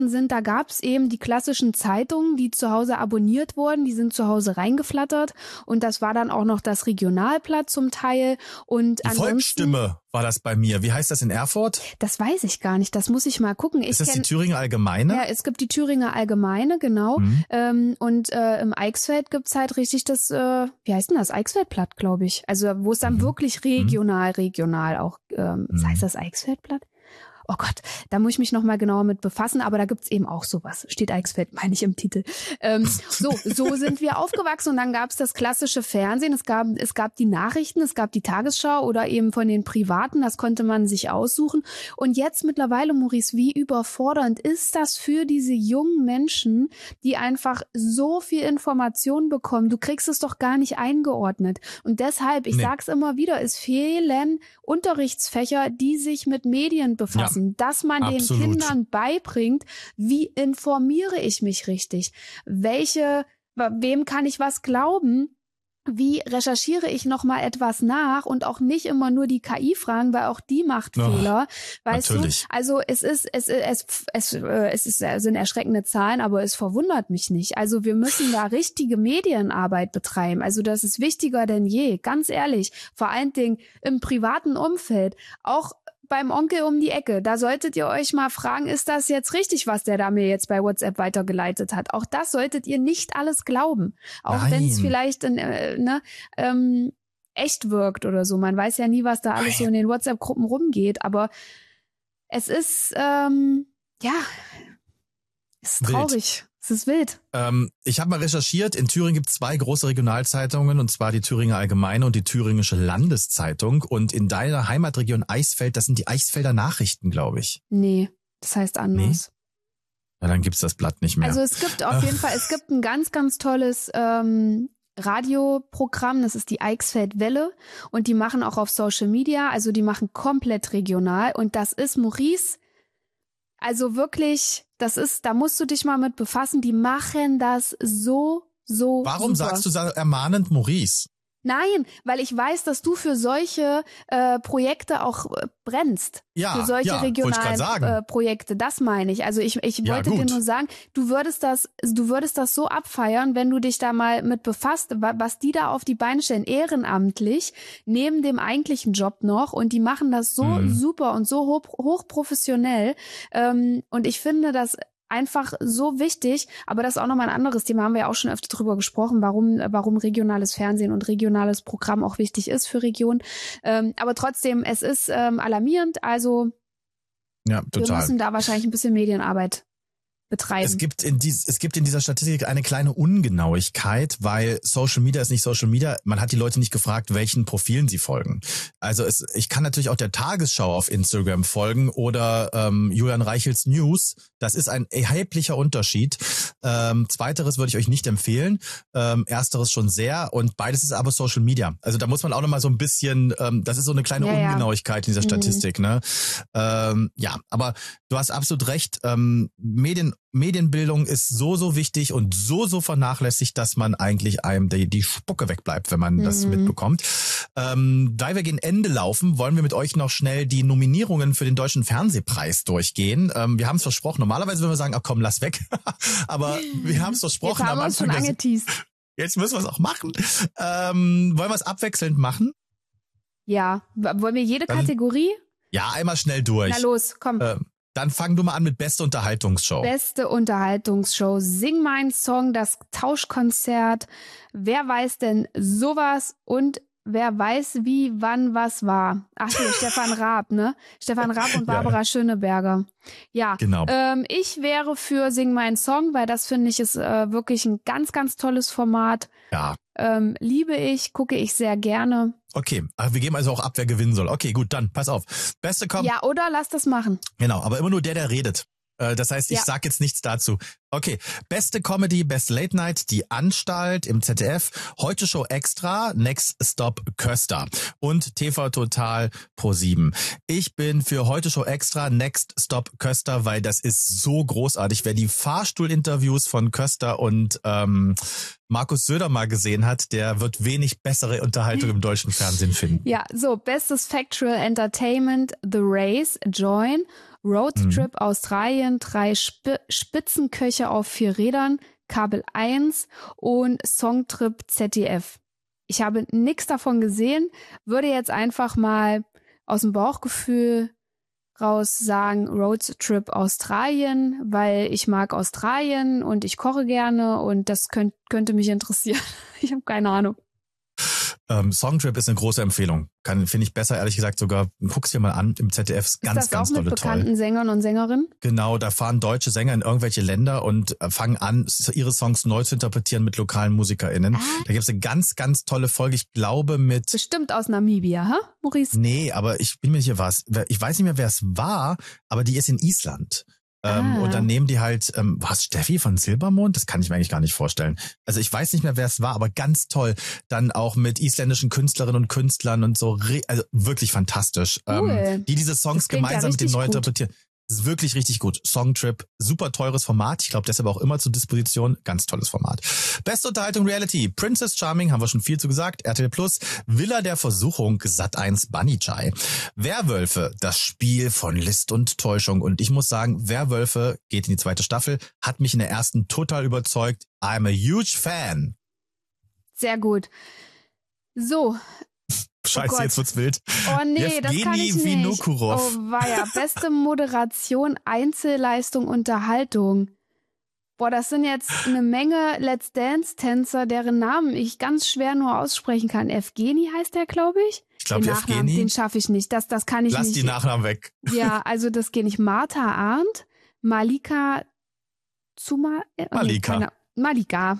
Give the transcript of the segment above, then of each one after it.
Weihnachten sind, da gab's eben die klassischen Zeitungen, die zu Hause abonniert wurden, die sind zu Hause reingeflattert und das war dann auch noch das Regionalblatt zum Teil. Und die Volksstimme war das bei mir. Wie heißt das in Erfurt? Das weiß ich gar nicht, das muss ich mal gucken. Ist das die Thüringer Allgemeine? Ja, es gibt die Thüringer Allgemeine, genau. Und im Eichsfeld gibt's halt richtig das, wie heißt denn das? Eichsfeldblatt, glaube ich. Also wo es dann wirklich regional auch, heißt das Eichsfeldblatt? Oh Gott, da muss ich mich noch mal genauer mit befassen, aber da gibt's eben auch sowas. Steht Eichsfeld, meine ich im Titel. So sind wir aufgewachsen und dann gab's das klassische Fernsehen. Es gab die Nachrichten, es gab die Tagesschau oder eben von den Privaten, das konnte man sich aussuchen. Und jetzt mittlerweile, Maurice, wie überfordernd ist das für diese jungen Menschen, die einfach so viel Information bekommen? Du kriegst es doch gar nicht eingeordnet. Und deshalb, ich sag's immer wieder, es fehlen Unterrichtsfächer, die sich mit Medien befassen. Dass man den Kindern beibringt, wie informiere ich mich richtig? Wem kann ich was glauben? Wie recherchiere ich noch mal etwas nach und auch nicht immer nur die KI fragen, weil auch die macht Fehler, weißt natürlich. Du? Also es sind erschreckende Zahlen, aber es verwundert mich nicht. Also wir müssen da richtige Medienarbeit betreiben. Also das ist wichtiger denn je, ganz ehrlich. Vor allen Dingen im privaten Umfeld, auch beim Onkel um die Ecke. Da solltet ihr euch mal fragen, ist das jetzt richtig, was der da mir jetzt bei WhatsApp weitergeleitet hat? Auch das solltet ihr nicht alles glauben. Auch wenn es vielleicht echt wirkt oder so. Man weiß ja nie, was da alles so in den WhatsApp-Gruppen rumgeht. Aber es ist, es ist traurig. Es ist wild. Ich habe mal recherchiert, in Thüringen gibt es 2 große Regionalzeitungen, und zwar die Thüringer Allgemeine und die Thüringische Landeszeitung. Und in deiner Heimatregion Eichsfeld, das sind die Eichsfelder Nachrichten, glaube ich. Nee, das heißt anders. Nee? Ja, dann gibt's das Blatt nicht mehr. Also es gibt auf jeden Fall, ein ganz, ganz tolles Radioprogramm, das ist die Eichsfeld-Welle und die machen auch auf Social Media, also die machen komplett regional und das ist, Maurice, also wirklich, da musst du dich mal mit befassen, die machen das so Warum super. Sagst du ermahnend Maurice? Nein, weil ich weiß, dass du für solche Projekte auch brennst. Ja, für solche regionalen Projekte, das meine ich. Also ich wollte dir nur sagen, du würdest das so abfeiern, wenn du dich da mal mit befasst, was die da auf die Beine stellen, ehrenamtlich, neben dem eigentlichen Job noch, und die machen das so super und so hochprofessionell. Und ich finde das einfach so wichtig, aber das ist auch nochmal ein anderes Thema, haben wir ja auch schon öfter drüber gesprochen, warum regionales Fernsehen und regionales Programm auch wichtig ist für Regionen. Aber trotzdem, es ist alarmierend, also ja, total. Wir müssen da wahrscheinlich ein bisschen Medienarbeit betreiben. Es gibt in dieser Statistik eine kleine Ungenauigkeit, weil Social Media ist nicht Social Media. Man hat die Leute nicht gefragt, welchen Profilen sie folgen. Also ich kann natürlich auch der Tagesschau auf Instagram folgen oder Julian Reichels News. Das ist ein erheblicher Unterschied. Zweiteres würde ich euch nicht empfehlen. Ersteres schon sehr. Und beides ist aber Social Media. Also da muss man auch nochmal so ein bisschen, das ist so eine kleine Ungenauigkeit in dieser Statistik. Ne? Ja, aber du hast absolut recht. Medienbildung ist so wichtig und so vernachlässigt, dass man eigentlich einem die Spucke wegbleibt, wenn man das mitbekommt. Da wir gegen Ende laufen, wollen wir mit euch noch schnell die Nominierungen für den Deutschen Fernsehpreis durchgehen. Wir haben es versprochen. Normalerweise würden wir sagen, komm, lass weg. Aber wir haben es versprochen. Jetzt haben wir uns schon angeteased. Jetzt müssen wir es auch machen. Wollen wir es abwechselnd machen? Ja. Wollen wir jede Kategorie? Ja, einmal schnell durch. Na los, komm. Dann fang du mal an mit Beste Unterhaltungsshow. Beste Unterhaltungsshow. Sing mein Song, das Tauschkonzert. Wer weiß denn sowas? Und wer weiß, wie, wann, was war? Ach so, Stefan Raab, ne? Stefan Raab und Barbara Schöneberger. Ja, genau. Ich wäre für Sing mein Song, weil das, finde ich, ist wirklich ein ganz, ganz tolles Format. Ja. Liebe ich, gucke ich sehr gerne. Okay, wir geben also auch ab, wer gewinnen soll. Okay, gut, dann pass auf. Beste kommt. Ja, oder lass das machen. Genau, aber immer nur der redet. Das heißt, ich sag jetzt nichts dazu. Okay, beste Comedy, beste Late Night, Die Anstalt im ZDF, Heute Show Extra, Next Stop Köster und TV Total Pro7. Ich bin für Heute Show Extra, Next Stop Köster, weil das ist so großartig. Wer die Fahrstuhlinterviews von Köster und Markus Söder mal gesehen hat, der wird wenig bessere Unterhaltung im deutschen Fernsehen finden. Ja, so, bestes Factual Entertainment, The Race, Join Roadtrip Australien, 3 Spitzenköche auf 4 Rädern, Kabel 1 und Songtrip ZDF. Ich habe nichts davon gesehen, würde jetzt einfach mal aus dem Bauchgefühl raus sagen Roadtrip Australien, weil ich mag Australien und ich koche gerne und das könnte mich interessieren. Ich habe keine Ahnung. Songtrip ist eine große Empfehlung. Finde ich besser, ehrlich gesagt, sogar, guck's dir mal an, im ZDF ist ganz, ganz tolle, mit bekannten Sängern und Sängerinnen? Genau, da fahren deutsche Sänger in irgendwelche Länder und fangen an, ihre Songs neu zu interpretieren mit lokalen MusikerInnen. Da gibt's eine ganz, ganz tolle Folge, ich glaube mit... Bestimmt aus Namibia, hä, Maurice? Nee, aber ich bin mir nicht sicher, ich weiß nicht mehr, wer es war, aber die ist in Island. Und dann nehmen die halt, was, Steffi von Silbermond? Das kann ich mir eigentlich gar nicht vorstellen. Also ich weiß nicht mehr, wer es war, aber ganz toll. Dann auch mit isländischen Künstlerinnen und Künstlern und so, also wirklich fantastisch. Cool. Die diese Songs gemeinsam mit dem neu interpretieren. Das ist wirklich richtig gut. Songtrip, super teures Format. Ich glaube, deshalb auch immer zur Disposition. Ganz tolles Format. Beste Unterhaltung Reality. Princess Charming, haben wir schon viel zu gesagt. RTL Plus, Villa der Versuchung, Sat.1 Bunny Chai. Werwölfe, das Spiel von List und Täuschung. Und ich muss sagen, Werwölfe geht in die 2. Staffel, hat mich in der ersten total überzeugt. I'm a huge fan. Sehr gut. So. Scheiße, jetzt wird's wild. Oh nee, das kann ich nicht. Vinokurov. Oh weia, beste Moderation, Einzelleistung, Unterhaltung. Boah, das sind jetzt eine Menge Let's Dance-Tänzer, deren Namen ich ganz schwer nur aussprechen kann. Evgeni heißt der, glaube ich. Ich glaube, Evgeni. Den schaffe ich nicht. Das kann ich nicht. Lass die Nachnamen weg. Ja, also das geht nicht. Martha Arndt, Malika Zuma. Malika.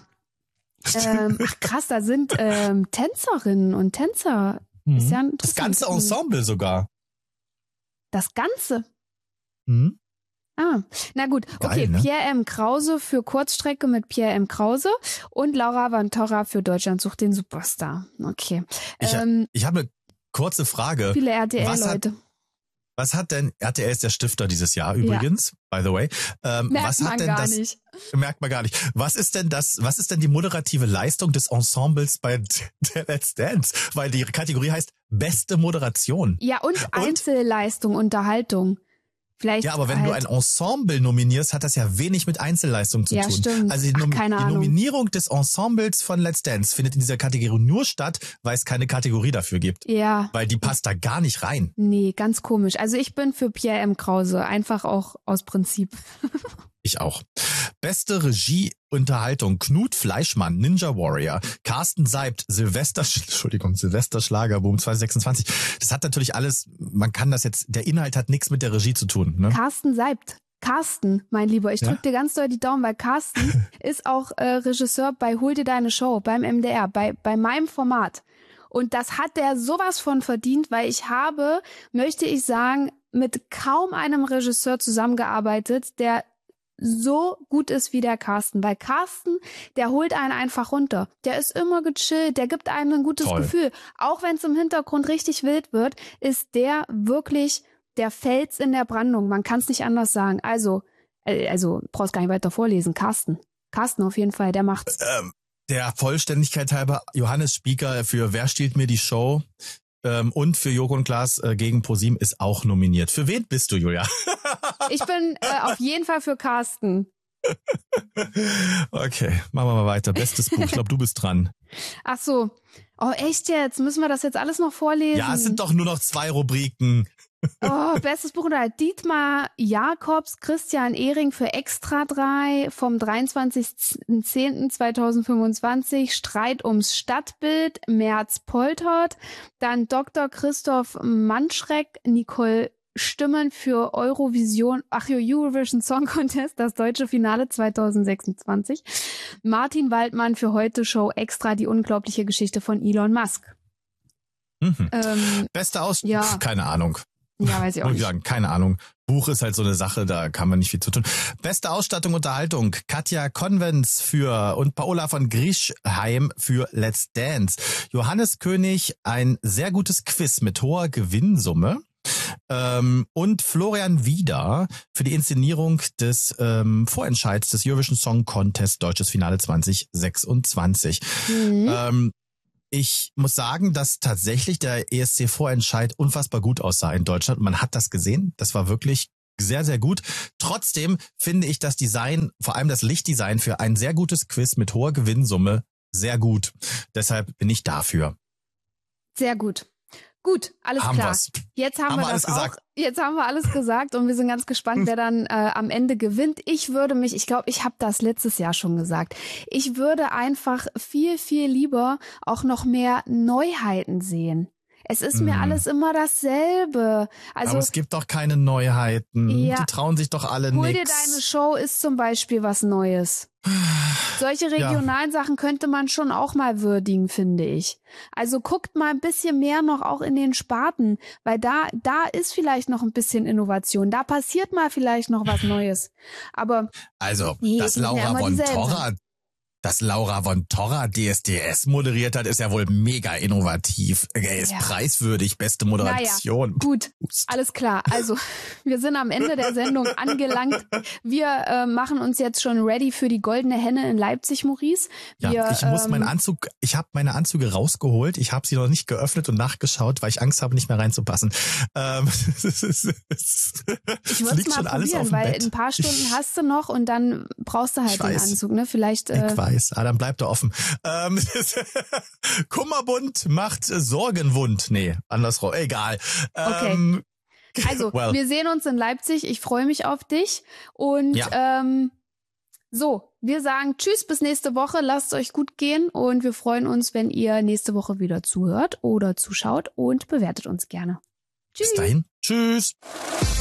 Ach krass, da sind Tänzerinnen und Tänzer. Ist ja das ganze Ensemble sogar. Das Ganze? Mhm. Na gut. Geil, okay, ne? Pierre M. Krause für Kurzstrecke mit Pierre M. Krause und Laura Vantora für Deutschland sucht den Superstar. Okay. Ich habe eine kurze Frage. Viele RTL-Leute. Was hat denn, RTL ist der Stifter dieses Jahr übrigens, by the way. Merkt man gar nicht. Was ist denn die moderative Leistung des Ensembles bei der Let's Dance? Weil die Kategorie heißt beste Moderation. Ja, und Einzelleistung, Unterhaltung. Vielleicht ja, aber wenn du ein Ensemble nominierst, hat das ja wenig mit Einzelleistung zu tun. Ja, stimmt. Also die Nominierung des Ensembles von Let's Dance findet in dieser Kategorie nur statt, weil es keine Kategorie dafür gibt. Ja. Weil die passt da gar nicht rein. Nee, ganz komisch. Also ich bin für Pierre M. Krause, einfach auch aus Prinzip. Ich auch. Beste Regie-Unterhaltung. Knut Fleischmann, Ninja Warrior. Carsten Seibt, Silvester Schlagerboom 2026. Das hat natürlich alles, man kann das jetzt, der Inhalt hat nichts mit der Regie zu tun. Ne? Carsten Seibt. Carsten, mein Lieber, ich drück dir ganz doll die Daumen, weil Carsten ist auch Regisseur bei Hol dir deine Show, beim MDR, bei meinem Format. Und das hat der sowas von verdient, weil ich habe, möchte ich sagen, mit kaum einem Regisseur zusammengearbeitet, der so gut ist wie der Carsten. Weil Carsten, der holt einen einfach runter. Der ist immer gechillt, der gibt einem ein gutes Gefühl. Auch wenn es im Hintergrund richtig wild wird, ist der wirklich der Fels in der Brandung. Man kann es nicht anders sagen. Also brauchst gar nicht weiter vorlesen. Carsten auf jeden Fall, der macht's. Der Vollständigkeit halber, Johannes Spieker für Wer stiehlt mir die Show? Und für Joko und Klaas gegen ProSieben ist auch nominiert. Für wen bist du, Julia? Ich bin auf jeden Fall für Carsten. Okay, machen wir mal weiter. Bestes Buch. Ich glaube, du bist dran. Ach so. Oh, echt jetzt? Müssen wir das jetzt alles noch vorlesen? Ja, es sind doch nur noch 2 Rubriken. Oh, bestes Buch unter Dietmar Jakobs, Christian Ehring für Extra 3 vom 23.10.2025, Streit ums Stadtbild, Merz Poltert, dann Dr. Christoph Manschreck, Nicole Stimmen für Eurovision Song Contest, das deutsche Finale 2026, Martin Waldmann für Heute Show Extra, die unglaubliche Geschichte von Elon Musk. Beste Aus... Ja. Keine Ahnung. Ja, weiß ich auch nicht. Sagen, keine Ahnung. Buch ist halt so eine Sache, da kann man nicht viel zu tun. Beste Ausstattung, Unterhaltung. Katja Konvents und Paola von Grischheim für Let's Dance. Johannes König, ein sehr gutes Quiz mit hoher Gewinnsumme. Und Florian Wieder für die Inszenierung des Vorentscheids des Eurovision Song Contest Deutsches Finale 2026. Ich muss sagen, dass tatsächlich der ESC-Vorentscheid unfassbar gut aussah in Deutschland. Man hat das gesehen. Das war wirklich sehr, sehr gut. Trotzdem finde ich das Design, vor allem das Lichtdesign für ein sehr gutes Quiz mit hoher Gewinnsumme sehr gut. Deshalb bin ich dafür. Sehr gut. Gut, alles Haben klar. wir's. Jetzt haben wir alles das auch. gesagt. Jetzt haben wir alles gesagt und wir sind ganz gespannt, wer dann am Ende gewinnt. Ich glaube, ich habe das letztes Jahr schon gesagt. Ich würde einfach viel, viel lieber auch noch mehr Neuheiten sehen. Es ist mir alles immer dasselbe. Also, aber es gibt doch keine Neuheiten. Ja, die trauen sich doch alle Hol dir nix. deine Show ist zum Beispiel was Neues. Solche regionalen Sachen könnte man schon auch mal würdigen, finde ich. Also guckt mal ein bisschen mehr noch auch in den Sparten, weil da ist vielleicht noch ein bisschen Innovation. Da passiert mal vielleicht noch was Neues. Aber also, nee, dass Laura von Torra DSDS moderiert hat, ist ja wohl mega innovativ. Ist preiswürdig, beste Moderation. Naja, gut, alles klar. Also, wir sind am Ende der Sendung angelangt. Wir machen uns jetzt schon ready für die Goldene Henne in Leipzig, Maurice. Ich muss ich habe meine Anzüge rausgeholt. Ich habe sie noch nicht geöffnet und nachgeschaut, weil ich Angst habe, nicht mehr reinzupassen. Ich würde es mal probieren, weil ein paar Stunden hast du noch und dann brauchst du halt den Anzug, ne? Vielleicht. Ich weiß. Dann bleibt er offen. Kummerbund macht Sorgenwund. Nee, andersrum. Egal. Okay. Also, wir sehen uns in Leipzig. Ich freue mich auf dich. Und wir sagen Tschüss, bis nächste Woche. Lasst es euch gut gehen. Und wir freuen uns, wenn ihr nächste Woche wieder zuhört oder zuschaut und bewertet uns gerne. Tschüss. Bis dahin. Tschüss.